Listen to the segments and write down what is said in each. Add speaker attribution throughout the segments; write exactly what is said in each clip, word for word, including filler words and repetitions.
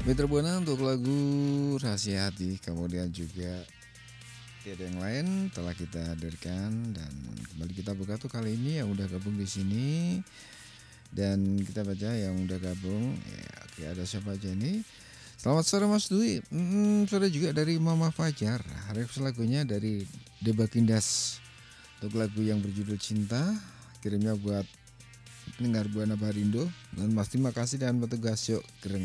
Speaker 1: Mitra Buana untuk lagu Rahasia Hati, kemudian juga tiada yang lain telah kita hadirkan dan kembali kita buka tuh kali ini yang udah gabung di sini dan kita baca yang udah gabung. Ya, oke, ada siapa aja nih? Selamat sore Mas Dwi. Hmm, sore juga dari Mama Fajar. Request lagunya dari The Bagindas untuk lagu yang berjudul Cinta. Kirimnya buat pendengar Buana Barindo dan Mas terima kasih dan petugas yuk gereng.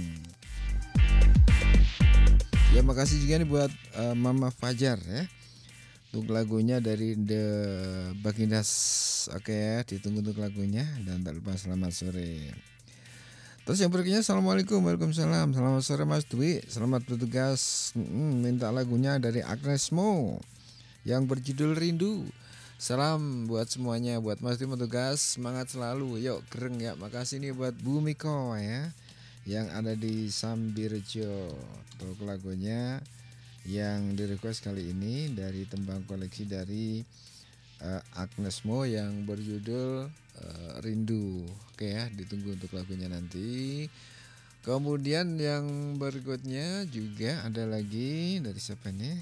Speaker 1: Ya makasih juga nih buat uh, Mama Fajar ya. Untuk lagunya dari The Bagindas. Oke ya, ditunggu untuk lagunya dan tak lupa selamat sore. Terus yang berikutnya Assalamualaikum. Waalaikumsalam. Selamat sore Mas Dwi. Selamat bertugas. hmm, Minta lagunya dari Agnes Mo yang berjudul Rindu. Salam buat semuanya, buat Mas Dwi petugas, semangat selalu. Yuk gereng ya. Makasih nih buat Bu Miko ya, yang ada di Sambirjo. Untuk lagunya yang di request kali ini dari tembang koleksi dari uh, Agnes Mo yang berjudul uh, Rindu. Oke ya, ditunggu untuk lagunya nanti. Kemudian yang berikutnya juga ada lagi dari siapa nih?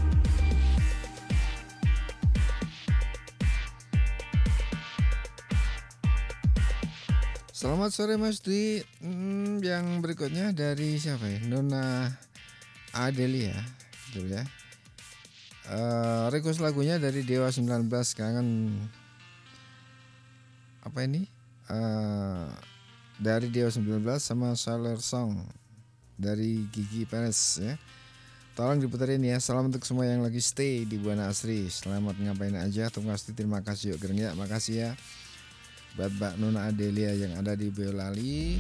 Speaker 1: Selamat sore Mas Dwi. Hmm, yang berikutnya dari siapa ya? Nona Adelia, betul ya. Uh, request lagunya dari Dewa sembilan belas, kangen apa ini? Uh, dari Dewa sembilan belas sama Sailor Song dari Gigi Perez ya. Tolong diputerin ya. Salam untuk semua yang lagi stay di Buana Asri. Selamat ngapain aja. Tunggu pasti terima kasih yuk gereng ya. Makasih ya buat Mbak Nona Adelia yang ada di Boyolali,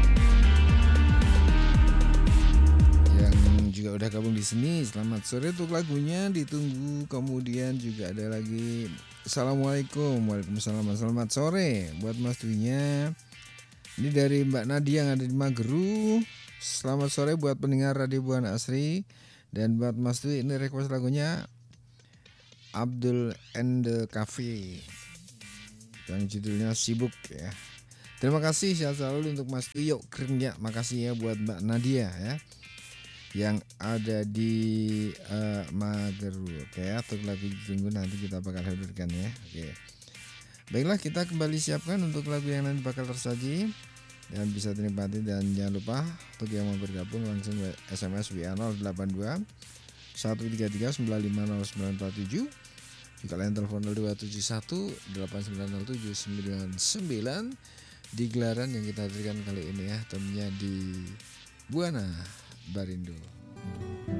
Speaker 1: yang juga udah gabung di sini. Selamat sore untuk lagunya ditunggu. Kemudian juga ada lagi Assalamualaikum. Waalaikumsalam. Selamat sore buat Mas Dwi-nya. Ini dari Mbak Nadia yang ada di Mageru. Selamat sore buat pendengar Radio Buana Asri. Dan buat Mas Dwi ini request lagunya Abdul and the Cafe yang judulnya Sibuk ya. Terima kasih sehat selalu untuk Mas Dwi. Yuk keren ya. Makasih ya buat Mbak Nadia ya, yang ada di uh, Mageru. Oke ya, untuk lagu ditunggu nanti kita bakal hadirkan ya. Oke. Baiklah, kita kembali siapkan untuk lagu yang nanti bakal tersaji dan bisa dinikmati. Dan jangan lupa untuk yang mau bergabung langsung S M S W A nol delapan dua satu tiga tiga sembilan lima nol sembilan empat tujuh. Juga lain telepon nol dua tujuh satu delapan sembilan nol tujuh sembilan sembilan di gelaran yang kita hadirkan kali ini ya, tentunya di Buana Barindo.